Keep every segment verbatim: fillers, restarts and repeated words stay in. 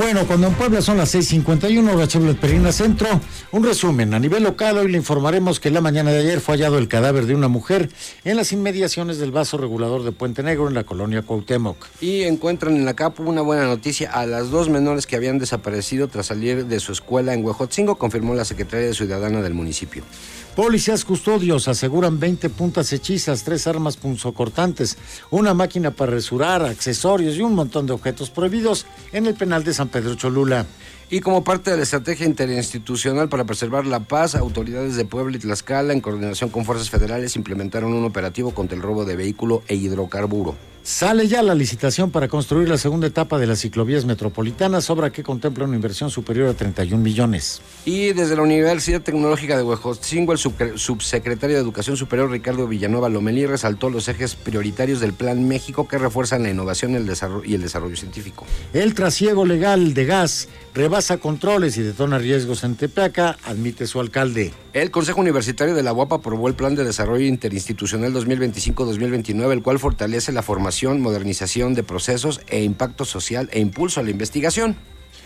Bueno, cuando en Puebla son las seis cincuenta y uno, hora Chevrolet Perina Centro. Un resumen, a nivel local, hoy le informaremos que la mañana de ayer fue hallado el cadáver de una mujer en las inmediaciones del vaso regulador de Puente Negro en la colonia Cuauhtémoc. Y encuentran en la Capu una buena noticia a las dos menores que habían desaparecido tras salir de su escuela en Huejotzingo, confirmó la secretaria de Ciudadana del municipio. Policías custodios aseguran veinte puntas hechizas, tres armas punzocortantes, una máquina para resurar, accesorios y un montón de objetos prohibidos en el penal de San Pedro Cholula. Y como parte de la estrategia interinstitucional para preservar la paz, autoridades de Puebla y Tlaxcala, en coordinación con fuerzas federales, implementaron un operativo contra el robo de vehículo e hidrocarburo. Sale ya la licitación para construir la segunda etapa de las ciclovías metropolitanas, obra que contempla una inversión superior a treinta y un millones. Y desde la Universidad Tecnológica de Huejotzingo, el subsecretario de Educación Superior, Ricardo Villanueva Lomelí, resaltó los ejes prioritarios del Plan México que refuerzan la innovación el desarrollo y el desarrollo científico. El trasiego legal de gas rebasa controles y detona riesgos en Tepeaca, admite su alcalde. El Consejo Universitario de la U A P aprobó el Plan de Desarrollo Interinstitucional dos mil veinticinco a dos mil veintinueve, el cual fortalece la formación, modernización de procesos e impacto social e impulso a la investigación.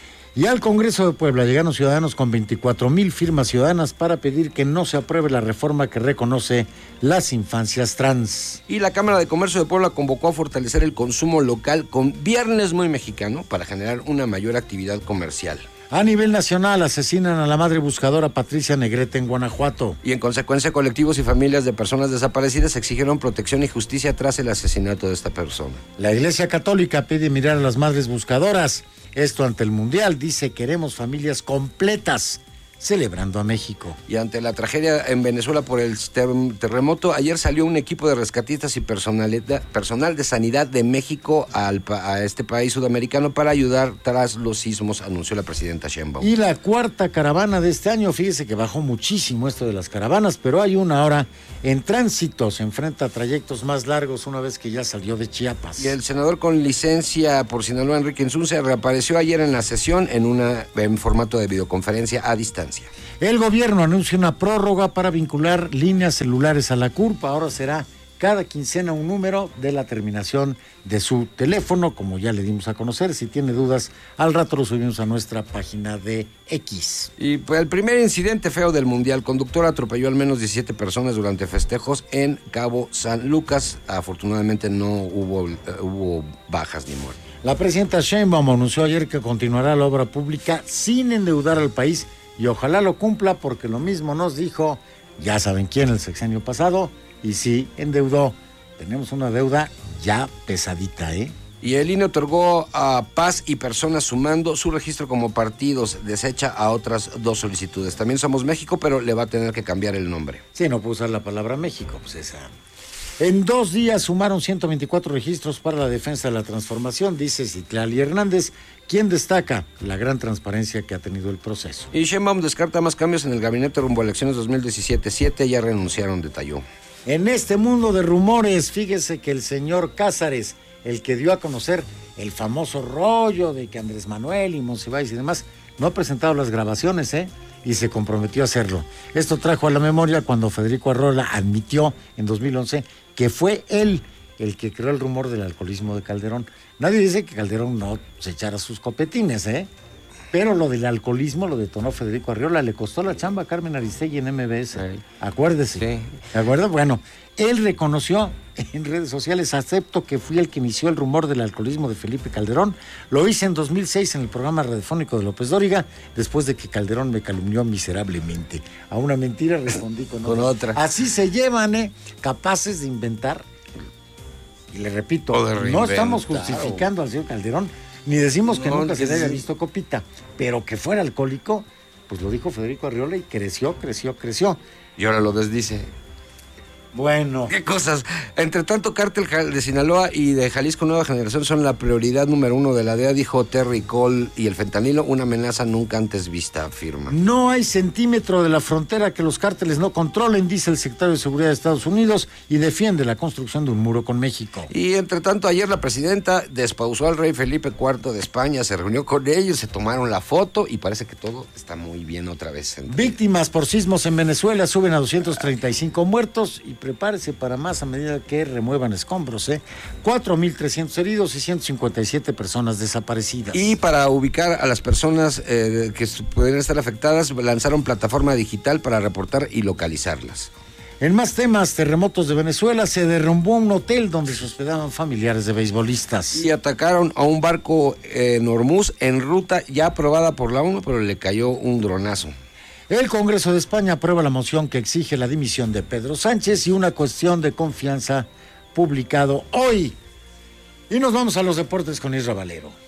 Y al Congreso de Puebla llegaron ciudadanos con veinticuatro mil firmas ciudadanas para pedir que no se apruebe la reforma que reconoce las infancias trans. Y la Cámara de Comercio de Puebla convocó a fortalecer el consumo local con Viernes Muy Mexicano para generar una mayor actividad comercial. A nivel nacional asesinan a la madre buscadora Patricia Negrete en Guanajuato. Y en consecuencia, colectivos y familias de personas desaparecidas exigieron protección y justicia tras el asesinato de esta persona. La Iglesia Católica pide mirar a las madres buscadoras. Esto ante el Mundial, dice: queremos familias completas, celebrando a México. Y ante la tragedia en Venezuela por el terremoto, ayer salió un equipo de rescatistas y personal de sanidad de México al, a este país sudamericano para ayudar tras los sismos, anunció la presidenta Sheinbaum. Y la cuarta caravana de este año, fíjese que bajó muchísimo esto de las caravanas, pero hay una ahora en tránsito, se enfrenta a trayectos más largos una vez que ya salió de Chiapas. Y el senador con licencia por Sinaloa, Enrique Insunza, reapareció ayer en la sesión en, una, en formato de videoconferencia a distancia. El gobierno anuncia una prórroga para vincular líneas celulares a la C U R P. Ahora será cada quincena un número de la terminación de su teléfono, como ya le dimos a conocer. Si tiene dudas, al rato lo subimos a nuestra página de X. Y pues, el primer incidente feo del Mundial. Conductor atropelló al menos diecisiete personas durante festejos en Cabo San Lucas. Afortunadamente no hubo, uh, hubo bajas ni muertes. La presidenta Sheinbaum anunció ayer que continuará la obra pública sin endeudar al país, y ojalá lo cumpla, porque lo mismo nos dijo, ya saben quién, el sexenio pasado, y sí, endeudó. Tenemos una deuda ya pesadita, ¿eh? Y el I N E otorgó a Paz y Personas Sumando su registro como partidos, desecha a otras dos solicitudes. También Somos México, pero le va a tener que cambiar el nombre. Sí, no puedo usar la palabra México, pues esa. En dos días sumaron ciento veinticuatro registros para la defensa de la transformación, dice Citlali Hernández, quien destaca la gran transparencia que ha tenido el proceso. Y Sheinbaum descarta más cambios en el gabinete rumbo a elecciones dos mil diecisiete. Siete ya renunciaron, detalló. En este mundo de rumores, fíjese que el señor Cázares, el que dio a conocer el famoso rollo de que Andrés Manuel y Monsiváis y demás, no ha presentado las grabaciones, ¿eh? Y se comprometió a hacerlo. Esto trajo a la memoria cuando Federico Arreola admitió en dos mil once que fue él el que creó el rumor del alcoholismo de Calderón. Nadie dice que Calderón no se echara sus copetines, ¿eh? Pero lo del alcoholismo lo detonó Federico Arreola, le costó la chamba a Carmen Aristegui en M B S. Sí. Acuérdese. Sí. ¿De acuerdo? Bueno, él reconoció en redes sociales: acepto que fui el que inició el rumor del alcoholismo de Felipe Calderón. Lo hice en dos mil seis en el programa radiofónico de López Dóriga, después de que Calderón me calumnió miserablemente. A una mentira respondí con, con otra. Así se llevan, ¿eh? Capaces de inventar. Y le repito, no estamos justificando al señor Calderón, ni decimos que no, nunca se le haya visto copita, pero que fuera alcohólico, pues lo dijo Federico Arreola y creció, creció, creció. Y ahora lo desdice. Bueno. ¿Qué cosas? Entre tanto, Cártel de Sinaloa y de Jalisco Nueva Generación son la prioridad número uno de la D E A, dijo Terry Cole, y el fentanilo, una amenaza nunca antes vista, afirma. No hay centímetro de la frontera que los cárteles no controlen, dice el secretario de Seguridad de Estados Unidos, y defiende la construcción de un muro con México. Y entre tanto, ayer la presidenta despausó al rey Felipe cuarto de España, se reunió con ellos, se tomaron la foto y parece que todo está muy bien otra vez. Entre... Víctimas por sismos en Venezuela suben a doscientos treinta y cinco muertos y prepárese para más a medida que remuevan escombros, ¿eh? cuatro mil trescientos heridos y ciento cincuenta y siete personas desaparecidas. Y para ubicar a las personas eh, que pudieran estar afectadas, lanzaron plataforma digital para reportar y localizarlas. En más temas, terremotos de Venezuela, se derrumbó un hotel donde se hospedaban familiares de beisbolistas. Y atacaron a un barco en Hormuz en ruta ya aprobada por la ONU, pero le cayó un dronazo. El Congreso de España aprueba la moción que exige la dimisión de Pedro Sánchez y una cuestión de confianza publicado hoy. Y nos vamos a los deportes con Isra Valero.